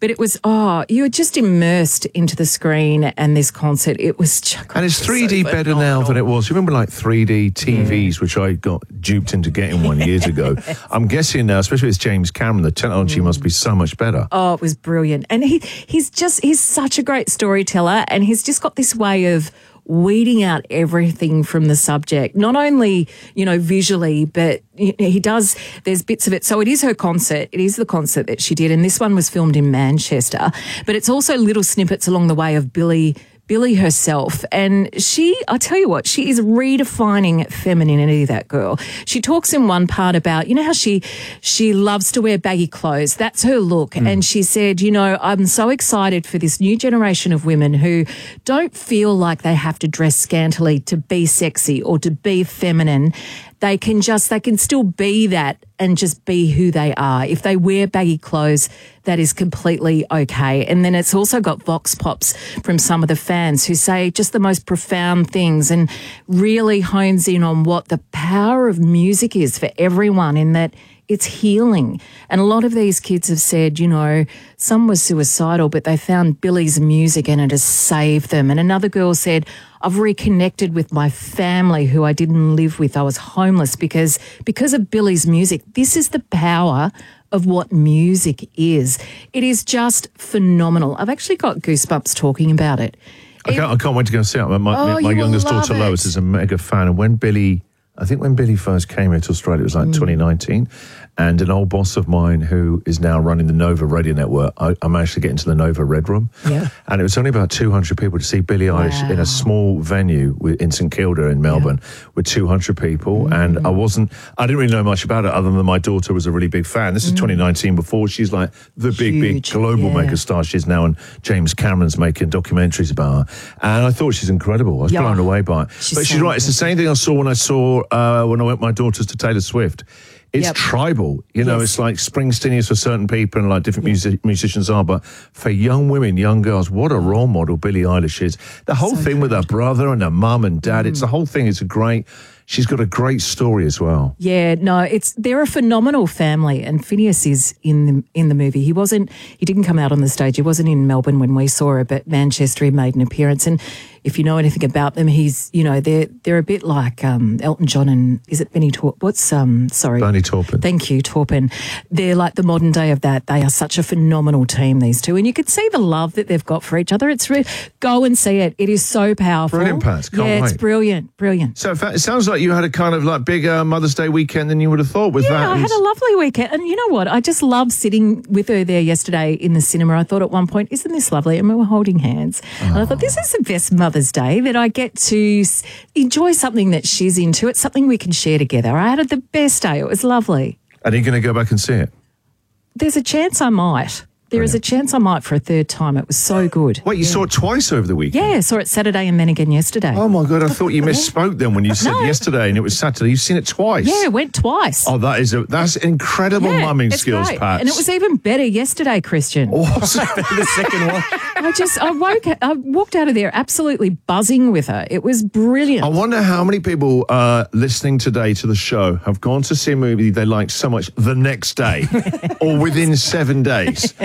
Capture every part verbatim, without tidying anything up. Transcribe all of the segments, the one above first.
But it was, oh, you were just immersed into the screen and this concert. It was just, and it's three D so better phenomenal. now than it was. You remember like three D T Vs, mm. which I got duped into getting one years ago. I'm guessing now, especially with James Cameron, the technology mm. must be so much better. Oh, it was brilliant. And he he's just, he's such a great storyteller, and he's just got this way of weeding out everything from the subject, not only, you know, visually, but he does, there's bits of it. So it is her concert. It is the concert that she did. And this one was filmed in Manchester, but it's also little snippets along the way of Billie Billie herself. And she, I'll tell you what, she is redefining femininity, that girl. She talks in one part about, you know how she she loves to wear baggy clothes. That's her look. Mm. And she said, you know, I'm so excited for this new generation of women who don't feel like they have to dress scantily to be sexy or to be feminine. They can just, they can still be that and just be who they are. If they wear baggy clothes, that is completely okay. And then it's also got vox pops from some of the fans who say just the most profound things and really hones in on what the power of music is for everyone, in that it's healing. And a lot of these kids have said, you know, some were suicidal, but they found Billie's music and it has saved them. And another girl said, I've reconnected with my family who I didn't live with. I was homeless because because of Billie's music. This is the power of what music is. It is just phenomenal. I've actually got goosebumps talking about it. I can't, I can't wait to go and see it. My, oh, my youngest daughter, it. Lois, is a mega fan. And when Billie, I think when Billie first came here to Australia, it was like mm. twenty nineteen. And an old boss of mine who is now running the Nova Radio Network, I, I managed to get into the Nova Red Room. Yeah. And it was only about two hundred people to see Billie wow. Eilish in a small venue in St Kilda in Melbourne yeah. with two hundred people. Mm. And I wasn't, I didn't really know much about it other than my daughter was a really big fan. This is mm. twenty nineteen, before she's like the big, Huge. big global yeah. mega star she's now, and James Cameron's making documentaries about her. And I thought she's incredible. I was yeah. blown away by it. She's but she's right. It's the same thing I saw when I saw, uh, when I went with my daughters to Taylor Swift. It's yep. tribal, you know, yes. it's like Springsteen is for certain people and like different yep. music, musicians are, but for young women, young girls, what a role model Billie Eilish is. The whole so thing true. with her brother and her mum and dad, mm. it's the whole thing. It's a great, she's got a great story as well. Yeah, no, it's, they're a phenomenal family, and Phineas is in the, in the movie. He wasn't, he didn't come out on the stage. He wasn't in Melbourne when we saw it, but Manchester, he made an appearance. And if you know anything about them, he's, you know, they're they're a bit like um, Elton John and, is it Benny Taupin? What's, um, sorry. Bernie Taupin. Thank you, Taupin. They're like the modern day of that. They are such a phenomenal team, these two. And you could see the love that they've got for each other. It's re- Go and see it. It is so powerful. Brilliant, Pat. Can't yeah, wait. It's brilliant, brilliant. So in fact, it sounds like you had a kind of like bigger Mother's Day weekend than you would have thought with yeah, that. Yeah, I had a lovely weekend. And you know what? I just loved sitting with her there yesterday in the cinema. I thought at one point, isn't this lovely? And we were holding hands. Oh. And I thought, this is the best Mother's Day that I get to enjoy something that she's into. It's something we can share together. I had the best day. It was lovely. Are you going to go back and see it? There's a chance I might. There is a chance I might for a third time. It was so good. Wait, you yeah. saw it twice over the weekend? Yeah, I saw it Saturday and then again yesterday. Oh, my God. I thought you misspoke then when you said no. yesterday and it was Saturday. You've seen it twice? Yeah, it went twice. Oh, that is a, that's incredible yeah, mumming skills, great. Pat. And it was even better yesterday, Christian. Oh, the second one? I just, I woke, I walked out of there absolutely buzzing with her. It was brilliant. I wonder how many people uh, listening today to the show have gone to see a movie they liked so much the next day or within seven days.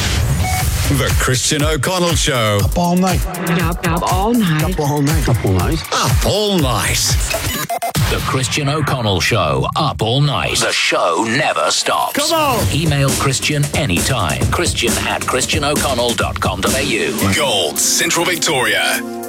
The Christian O'Connell Show. Up all night. Up, up all night. Up all night. Up all night. Up all night. The Christian O'Connell Show. Up all night. The show never stops. Come on. Email Christian anytime. Christian at christian o'connell dot com dot a u. Gold, Central Victoria.